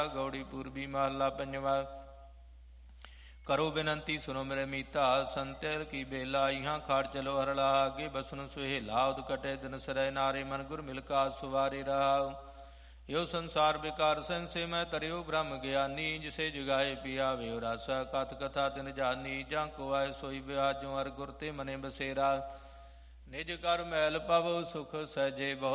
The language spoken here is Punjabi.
ਗੌੜੀ ਪੂਰਬੀ ਮਹੱਲਾ ਪੰਜਵਾ। ਕਰੋ ਬੇਨੰਤੀ ਸੁਨੋ ਮੇਰੇ ਮੀਤਾ, ਸੰਤਿਲ ਕੀ ਬੇਲਾ ਇਹਾਂ ਖਾੜ ਚਲੋ ਹਰਲਾ। ਅੱਗੇ ਬਸਨ ਸੁਹੇਲਾ ਉਦਕਟੇ ਦਿਨ ਸਰੈ, ਨਾਰੇ ਮਨ ਗੁਰ ਮਿਲਕਾ ਸੁਵਾਰੇ ਰਹਾਉ। ਯੋ ਸੰਸਾਰ ਬਿਕਾਰ ਸੈਂਸੇ ਮੈਂ ਤਰਿਓ ਬ੍ਰਹਮ ਗਿਆਨੀ। ਜਿਸੇ ਜਗਾਏ ਪਿਆਵੇ ਰਸ ਕਥ ਕਥਾ ਤਿਨ ਜਾਨੀ। ਜਾਂ ਕੋ ਆਏ ਸੋਈ ਵਿਆਜੋ ਹਰ ਗੁਰ ਤੇ ਮਨੇ ਬਸੇਰਾ। ਨਿਜ ਕਰ ਮੈਲ ਪਵ ਸੁਖ ਸਹਿਜੇ ਬਹੁ